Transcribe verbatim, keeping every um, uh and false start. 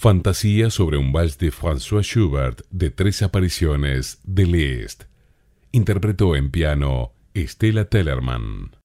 Fantasía sobre un vals de François Schubert de tres apariciones de Liszt. Interpretó en piano Stella Tellerman.